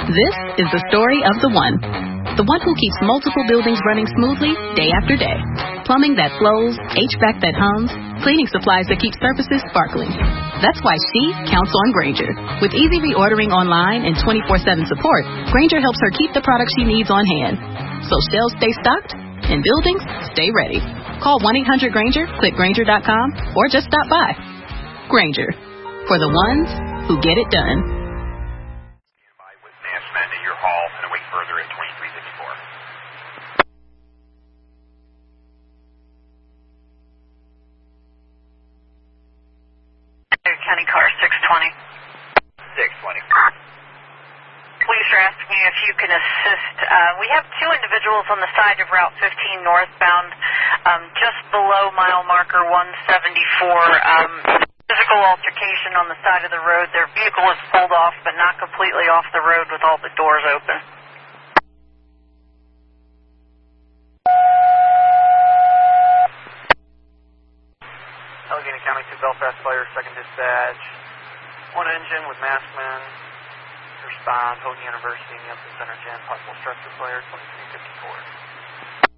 This is the story of the one who keeps multiple buildings running smoothly day after day. Plumbing that flows, HVAC that hums, cleaning supplies that keep surfaces sparkling. That's why she counts on Grainger. With easy reordering online and 24/7 support, Grainger helps her keep the products she needs on hand. So shelves stay stocked and buildings stay ready. Call 1-800-GRAINGER, click Grainger.com, or just stop by. Grainger, for the ones who get it done. With Nassman at your hall and await further at 2354. County car 620. 620. Police are asking me if you can assist. We have two individuals on the side of Route 15 northbound, just below mile marker 174. Physical altercation on the side of the road. Their vehicle is pulled off, but not completely off the road with all the doors open. Allegheny County to Belfast Fire, 2nd Dispatch. One engine with Maskman. Respond, Houghton University, Nielsen Center Gen, possible structure fire, 2354.